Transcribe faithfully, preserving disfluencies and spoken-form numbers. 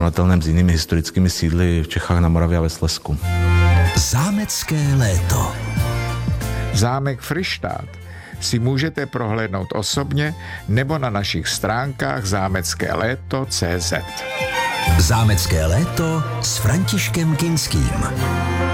s jinými historickými sídly v Čechách, na Moravě a ve Slezsku. Zámecké léto. Zámek Fryštát si můžete prohlédnout osobně nebo na našich stránkách zámecké léto tečka cé zet. Zámecké léto s Františkem Kinským.